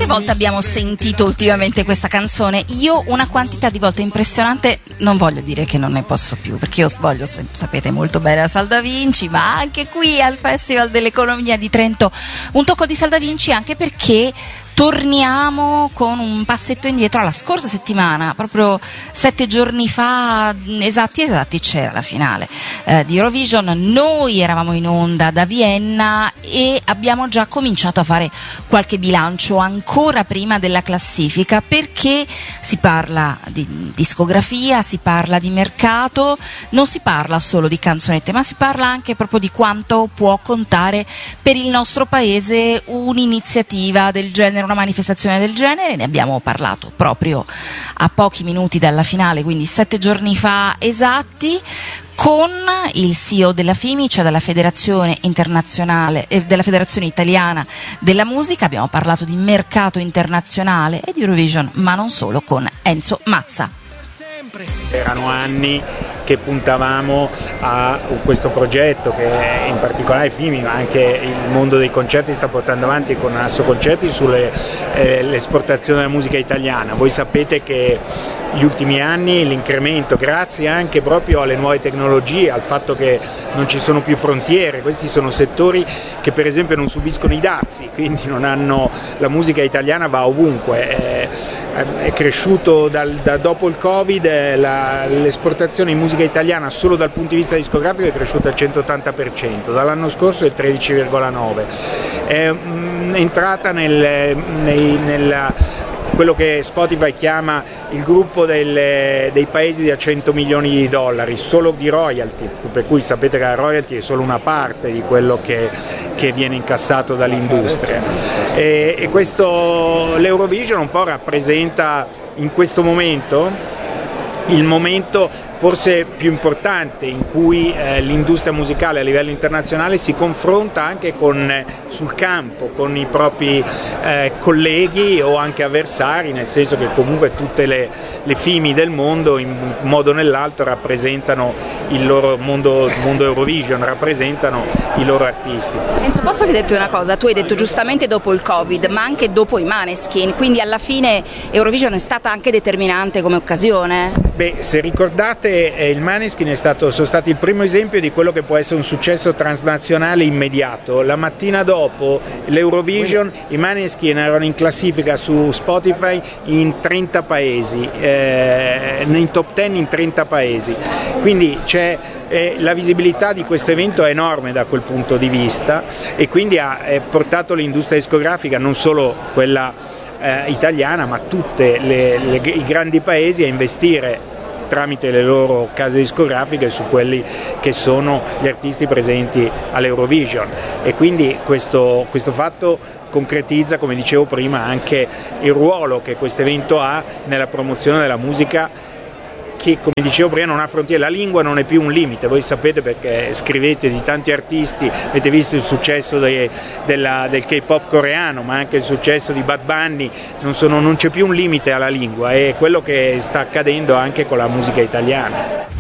volte abbiamo sentito ultimamente questa canzone? Io una quantità di volte impressionante, non voglio dire che non ne posso più, perché io voglio, sapete molto bene, la Sal da Vinci, ma anche qui al Festival dell'Economia di Trento un tocco di Sal da Vinci, anche perché torniamo con un passetto indietro alla scorsa settimana, proprio 7 giorni fa, esatti c'era la finale di Eurovision. Noi eravamo in onda da Vienna e abbiamo già cominciato a fare qualche bilancio ancora prima della classifica, perché si parla di discografia, si parla di mercato, non si parla solo di canzonette, ma si parla anche proprio di quanto può contare per il nostro paese un'iniziativa del genere, una manifestazione del genere. Ne abbiamo parlato proprio a pochi minuti dalla finale, quindi 7 giorni fa esatti, con il CEO della FIMI, cioè della Federazione Internazionale della Federazione Italiana della Musica. Abbiamo parlato di mercato internazionale e di Eurovision, ma non solo, con Enzo Mazza. Erano anni che puntavamo a questo progetto che in particolare FIMI, ma anche il mondo dei concerti sta portando avanti con Asso Concerti sull'esportazione della musica italiana. Voi sapete che gli ultimi anni l'incremento, grazie anche proprio alle nuove tecnologie, al fatto che non ci sono più frontiere, questi sono settori che per esempio non subiscono i dazi, quindi non hanno, la musica italiana va ovunque, è cresciuto da dopo il Covid, l'esportazione in musica italiana solo dal punto di vista discografico è cresciuta al 180%, dall'anno scorso è il 13,9%, è entrata quello che Spotify chiama il gruppo dei paesi da 100 milioni di dollari, solo di royalty, per cui sapete che la royalty è solo una parte di quello che viene incassato dall'industria. E questo, l'Eurovision un po' rappresenta in questo momento il momento forse più importante in cui l'industria musicale a livello internazionale si confronta anche sul campo con i propri colleghi o anche avversari, nel senso che comunque tutte le FIMI del mondo in un modo o nell'altro rappresentano il loro mondo Eurovision, rappresentano i loro artisti. Enzo, posso chiederti una cosa? Tu hai detto giustamente dopo il Covid, ma anche dopo i Maneskin, quindi alla fine Eurovision è stata anche determinante come occasione? Beh, se ricordate, il Maneskin sono stati il primo esempio di quello che può essere un successo transnazionale immediato. La mattina dopo l'Eurovision i Maneskin erano in classifica su Spotify in 30 paesi, in top 10 in 30 paesi, quindi la visibilità di questo evento è enorme da quel punto di vista, e quindi ha portato l'industria discografica, non solo quella italiana, ma tutti i grandi paesi, a investire tramite le loro case discografiche su quelli che sono gli artisti presenti all'Eurovision, e quindi questo fatto concretizza, come dicevo prima, anche il ruolo che questo evento ha nella promozione della musica, che, come dicevo prima, non ha frontiere. La lingua non è più un limite, voi sapete, perché scrivete di tanti artisti, avete visto il successo del K-pop coreano, ma anche il successo di Bad Bunny, non c'è più un limite alla lingua, e quello che sta accadendo anche con la musica italiana.